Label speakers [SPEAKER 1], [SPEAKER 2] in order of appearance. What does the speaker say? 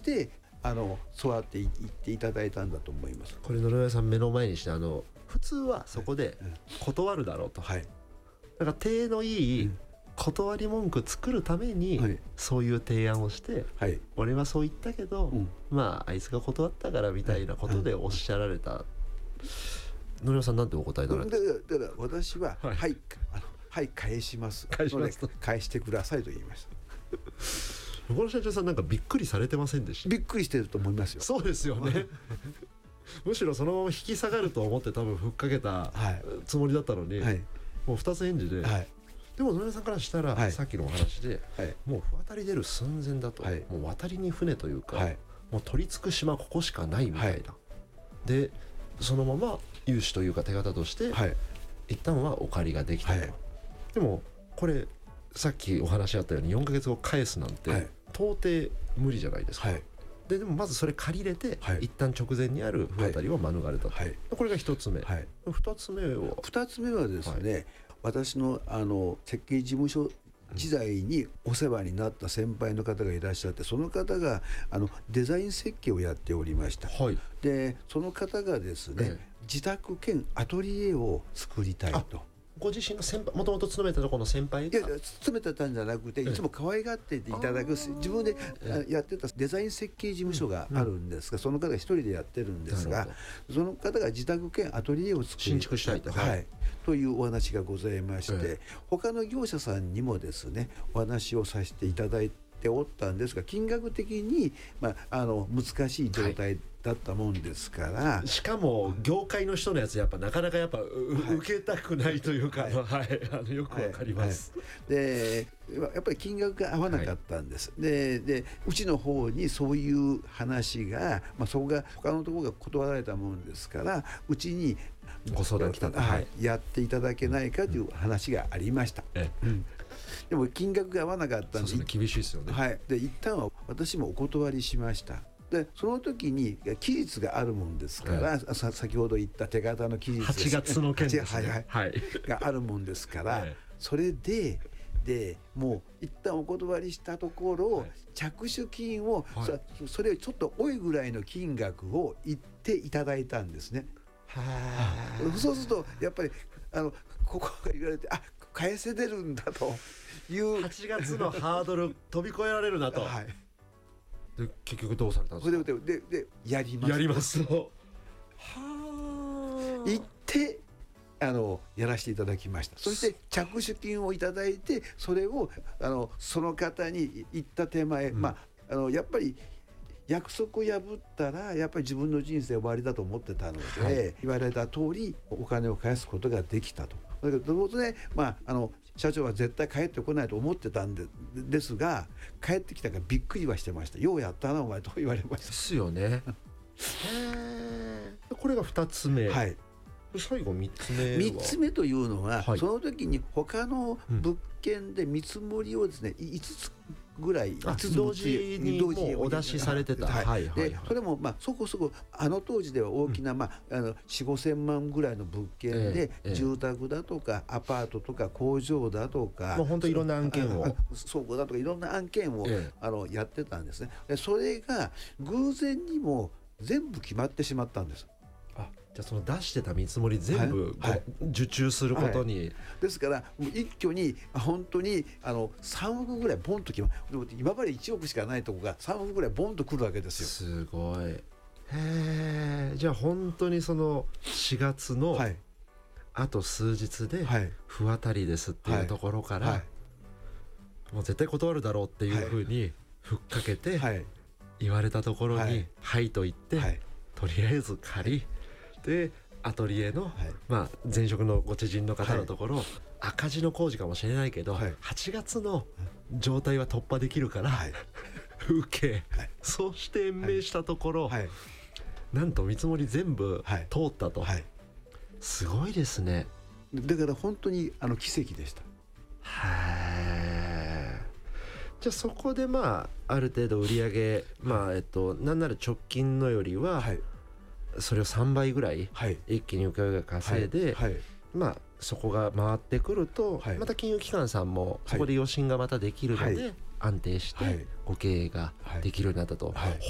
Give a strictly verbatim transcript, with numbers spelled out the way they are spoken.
[SPEAKER 1] 形であの育っていっていただいたんだと思います。
[SPEAKER 2] これ野々山さん目の前にしてあの普通はそこで断るだろうと、
[SPEAKER 1] はい、
[SPEAKER 2] だから体のいい断り文句作るためにそういう提案をして、はい、俺はそう言ったけど、うん、まああいつが断ったからみたいなことでおっしゃられた、はい、野々山さんなんてお答えになられた？
[SPEAKER 1] だから私ははい、はい、あのはい返します
[SPEAKER 2] 返しますと
[SPEAKER 1] 返してくださいと言いました。
[SPEAKER 2] この社長さんなんかびっくりされてませんでした？
[SPEAKER 1] びっくりしてると思いますよ。
[SPEAKER 2] そうですよねむしろそのまま引き下がると思って多分ふっかけたつもりだったのに、はい、もうふたつ返事で、はい、でも野々さんからしたら、はい、さっきのお話で、はい、もう渡り出る寸前だと、はい、もう渡りに船というか、はい、もう取り付く島ここしかないみたいな、はい、でそのまま融資というか手形として、はい、一旦はお借りができたと、はい、でもこれさっきお話あったようによんかげつご返すなんて、はい、到底無理じゃないですか、はい、で, でもまずそれ借りれて、はい、一旦直前にある不当たりを免れたと、はい、これが一つ目、はい、二つ目は
[SPEAKER 1] 二つ目はですね、はい、私 の, あの設計事務所時代にお世話になった先輩の方がいらっしゃって、その方があのデザイン設計をやっておりました、はい、でその方がですね、ええ、自宅兼アトリエを作りたいと。
[SPEAKER 2] ご自身の先輩、もともと勤めたところの先輩が、
[SPEAKER 1] いや勤めてたんじゃなくて、いつも可愛がっていただく、自分でやってたデザイン設計事務所があるんですが、その方が一人でやってるんですが、その方が自宅兼アトリエを作り
[SPEAKER 2] 新築したいと、
[SPEAKER 1] はい、というお話がございまして、他の業者さんにもですねお話をさせていただいておったんですが、金額的に、まあ、あの難しい状態だったもんですから、
[SPEAKER 2] はい、しかも業界の人のやつやっぱなかなかやっぱ、はい、受けたくないというか、はいはい、あのよくわかります、はいはい、
[SPEAKER 1] でやっぱり金額が合わなかったんです、はい、で, でうちの方にそういう話が、まあ、そこが他のところが断られたもんですから、うちに
[SPEAKER 2] ご相談来たと、
[SPEAKER 1] はい、やっていただけないかという話がありました、うんうん、でも金額が合わなかったんで、
[SPEAKER 2] そうですね、厳しいですよね、
[SPEAKER 1] はい、で一旦は私もお断りしました。でその時に期日があるもんですから、はい、先ほど言った手形の期日
[SPEAKER 2] はちがつの件ですね、
[SPEAKER 1] はいはいはい、があるもんですから、はい、それででもう一旦お断りしたところ、はい、着手金を、はい、そ, それよりちょっと多いぐらいの金額を言っていただいたんですね。はそうするとやっぱりあのここが言われて、あ返せてるんだという
[SPEAKER 2] はちがつのハードル飛び越えられるなと、はい、で結局どうされたんですか？
[SPEAKER 1] ででででやります
[SPEAKER 2] やりますと
[SPEAKER 1] は言ってあのやらせていただきました。そして着手金をいただいて、それをあのその方に言った手前、うん、まあ、あのやっぱり約束を破ったらやっぱり自分の人生終わりだと思ってたので、はい、言われた通りお金を返すことができたと。だけどということで、まあ、あの社長は絶対帰ってこないと思ってたん で, ですが帰ってきたからびっくりはしてました。ようやったなお前と言われました。
[SPEAKER 2] ですよねへこれがふたつめ、はい、最後みっつめは
[SPEAKER 1] みっつめというのは、はい、その時に他の物件で見積もりをですね、うん、いつつぐらい
[SPEAKER 2] 同時にもうお出しされてた、はいはいはいはい、
[SPEAKER 1] でそれもまあそこそこあの当時では大きな、うん、まあ、あのよん、ごせんまんぐらいの物件で、えー、住宅だとかアパートとか工場だとか、
[SPEAKER 2] もう本当いろんな案件を
[SPEAKER 1] 倉庫だとかいろんな案件を、えー、あのやってたんですね。でそれが偶然にも全部決まってしまったんです。
[SPEAKER 2] あ、じゃあその出してた見積もり全部、はいはい、受注することに、はい、
[SPEAKER 1] ですからもう一挙に本当にあのさんおくぐらいボンと決まる。今までいちおくしかないとこがさんおくぐらいボンとくるわけですよ。
[SPEAKER 2] すごい。へえ。じゃあ本当にそのしがつのあと数日で不当たりですっていうところから、はいはい、もう絶対断るだろうっていうふうにふっかけて言われたところに、はい、はい、と言って、はい、とりあえず借り、でアトリエの、はい、まあ、前職のご知人の方のところ、はい、赤字の工事かもしれないけど、はい、はちがつの状態は突破できるから、はい、受け、はい、そうして延命したところ、はい、なんと見積もり全部通ったと、はいはい、すごいですね。
[SPEAKER 1] だから本当にあの奇跡でした。
[SPEAKER 2] へー。じゃあそこでまあある程度売り上げ、まあえっとなんなら直近のよりは、はい、それをさんばいぐらい一気に請負が稼いで、はいはい、まあそこが回ってくると、はい、また金融機関さんもそこで余震がまたできるので、はい、安定してご経営ができるようになったと、はいはい、